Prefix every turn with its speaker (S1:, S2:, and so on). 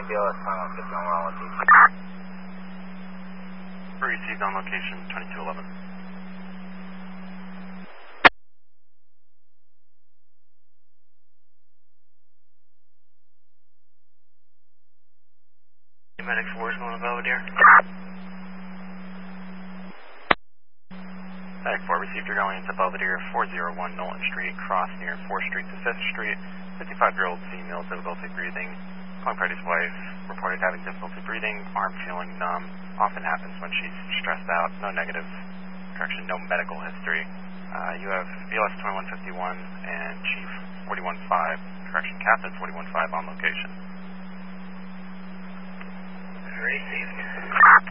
S1: BLS 2151, we're on with you.
S2: Received on location 2211.
S3: Medic 4 is going to Belvedere.
S2: Medic 4 received, you're going into Belvedere 401 Nolan Street, cross near 4th Street to 5th Street. 55-year-old female, difficulty breathing. Calling party's wife, reported having difficulty breathing, arm feeling numb. Often happens when she's stressed out. No negative, correction, no medical history. You have BLS 2151 and Chief 415, correction, Captain 415 on location.
S3: Received.